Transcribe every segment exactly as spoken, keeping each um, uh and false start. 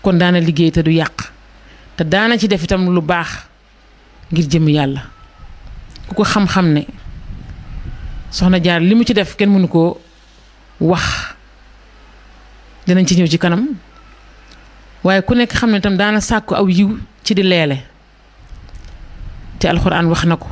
kon daana liggéey te du yàq te daana ci def itam lu baax ngir jëm yàlla ku ko xam-xam ne soxna jaar li mu ci def kenn mënu koo wax dinañ ci ñëw ci kanam waaye ku nekk xam ne itam daana sàkku aw yiw ci di leele te alxuraan wax na ko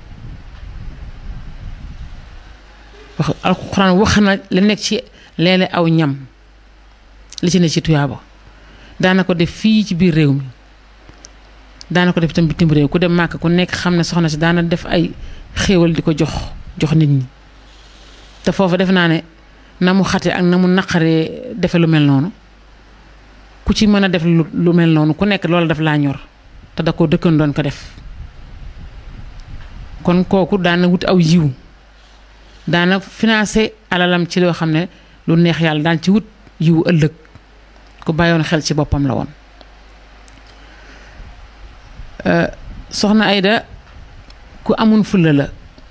wax alxuraan wax na la nekk ci leele aw ñam li ci ne ci tuyaaba daana ko def fii ci biir réew mi daana ko def itam bitim réew ku dem màkk ku nekk xam ne soxna si daana def ay xéewal di ko jox jox nit ñi te foofu def naa ne na mu xate ak na mu naqaree defe lu mel noonu ku ci mën a def lu mel noonu ku nekk loolu daf laa ñor te da ko dëkkan doon ko def kon kooku daana wut aw yiw daana financé alalam ci loo xam ne lu neex yàlla daan ci wut yiw ëllëg ku bàyyoon xel ci boppam la woon soxna Ayda ku amun fulla la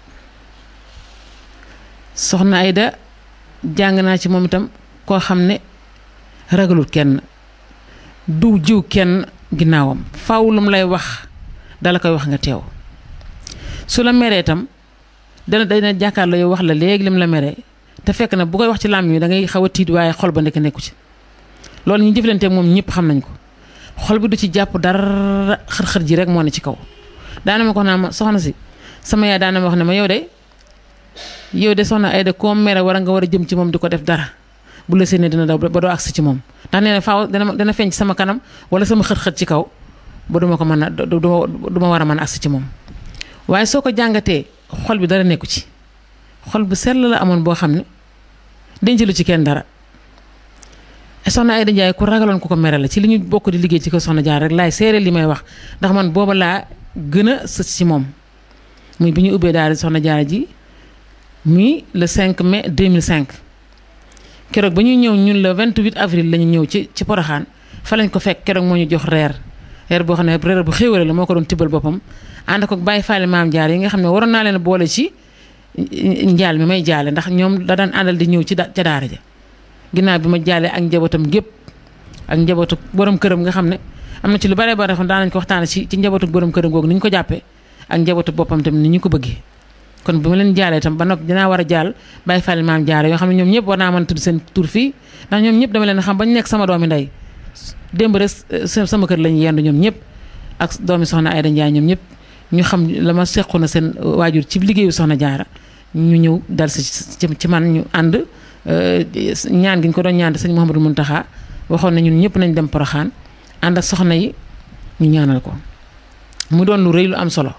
soxna Ayda jàng naa ci moom itam koo xam ne ragalul kenn du jiw kenn ginnaawam faaw lum lay wax dala koy wax nga teew su la meree itam dana dana jàkkaarloo yow wax la léegi lim la meree te fekk na bu koy wax ci làmmiñ mi da ngay xaw a tiit waaye xol ba nekk nekku ci loolu ñu jëflante moom ñëpp xam nañ ko xol bi du ci jàpp dara xër-xër ji rek moo ne ci kaw daana ma ko naa ma soxna si sama yaay daana ma wax ne ma yow de yow de soxna Ayda koo mere war a nga war a jëm ci moom di ko def dara bu la séenee dina daw ba doo agsi ci moom ndax nee na faaw dana dana feeñ ci sama kanam wala sama xët-xët ci kaw ba duma ko mën a du ma war a mën a agsi ci moom waaye soo ko jàngatee xol bi dara nekku ci xol bu sell la amoon boo xam ne denc lu ci kenn dara soxna Ayda Njaay ku ragaloon ku ko mere la ci li ñu bokk di liggéey ci ko soxna jaar rek laay seere li may wax ndax man booba laa gën a sës ci moom muy bi ñu ubbee daal di soxna jaar ji muy le cinq mai deux mille cinq keroog ba ñuy ñëw ñun le vingt-huit avril la ñu ñëw ci ci Poroxaan fa lañ ko fekk keroog moo ñu jox reer reer boo xam ne reer bu xéwale la moo ko doon tibbal boppam ànd ko bàyyi faale maam jaar yi nga xam ne waroon naa leen boole ci njaal mi may jaale ndax ñoom da daan àndal di ñëw ci ca daara ja ginnaaw bi ma jaalee ak njabootam gépp ak njabootu borom këram nga xam ne am na ci lu bare bare xam daan nañ ko waxtaane ci ci njabootu borom këram googu ni ñu ko jàppee ak njabootu boppam tamit ni ñu ko bëggee kon bu ma leen jaalee tam ba noppi dinaa war a jaal bàyyi fàlle maam jaare yoo xam ne ñoom ñëpp war naa mën a tudd seen tur fii ndax ñoom ñëpp dama leen xam bañ nekk sama doomi ndey démb rek sama kër lañu yendu ñoom ñëpp ak doomi soxna Ayda Njaay ñoom ñëpp ñu xam la ma sequ na seen waajur ci liggéeyu soxna jaara ñu ñëw dal si ci man ñu ànd ñaan gi ñu ko doon ñaan sëñ Mouhamadou Mountakha waxoon na ñun ñëpp nañ dem Poroxaan ànd ak soxna yi ñu ñaanal ko mu doon lu rëy lu am solo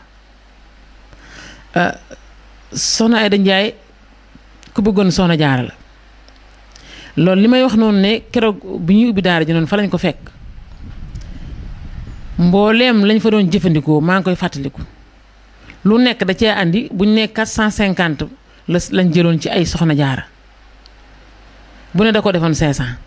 soxna Ayda Njaay ku bëggoon soxna jaara la loolu li may wax noonu ne keroog bi ñuy ubbi daara ji noonu fa lañ ko fekk mbooleem lañ fa doon jëfandikoo maa ngi koy fàttaliku lu nekk da cee andi buñ ne quatre cent cinquante la lañ jëloon ci ay soxna jaara bu ne da ko defoon cinq cent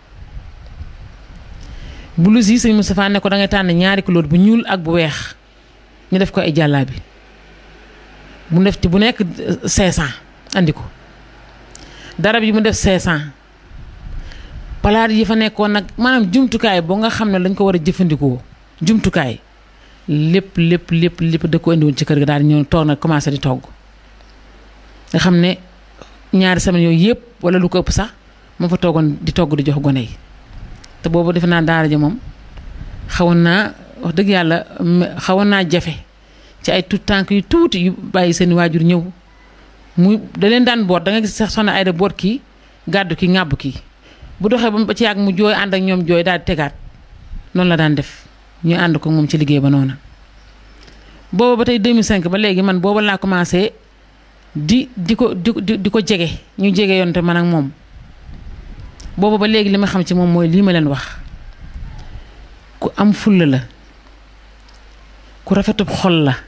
blouse yi sëñ Moustapha ne ko da ngay tànn ñaari couleur bu ñuul ak bu weex ñu def ko ay jàllaabi bu def ci bu nekk cinq cent andi ko darab yi mu def cinq cent palaat yi fa nekkoon nag maanaam jumtukaay boo nga xam ne lañ ko war a jëfandikoo jumtukaay lépp lépp lépp lépp da ko indiwoon ci kër ga daal di ñëw toog nag commencé di togg nga xam ne ñaari semaine yooyu yëpp wala lu ko ëpp sax moo fa toogoon di togg di jox gone yi te boobu defe naa daara ja moom xawoon naa wax dëgg yàlla xawoon naa jafe ci ay tuut tànk yu tuuti yu bàyyi seen waajur ñëw muy da leen daan boot da nga gis sax soxna Ayda boot kii gàddu kii ŋàbb kii bu doxee ba ci yàgg mu jooy ànd ak ñoom jooy daal di tegaat noonu la daan def ñu ànd ko moom ci liggéey ba noonu booba ba tey deux mille cinq ba léegi man booba laa commencé di di ko di di ko jege ñu jege yoon te man ak moom booba ba léegi li ma xam ci moom mooy lii ma leen wax ku am fulla la ku rafetub xol la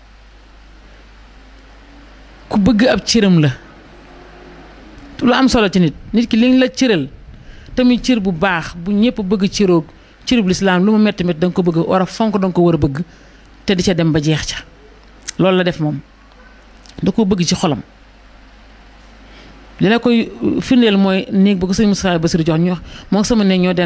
ku bëgg ab cëram la lu am solo ci nit nit ki liñ la cëral tamit cër bu baax bu ñëpp bëgg cëroog cërub lislaam lu mu metti metti da nga ko bëgg war a fonk da nga ko war a bëgg te di ca dem ba jeex ca loolu la def moom da koo bëgg ci xolam li la koy firndeel mooy néeg ba ko sëñ Moustapha Bassirou jox ñu wax moo sama néeg ñoo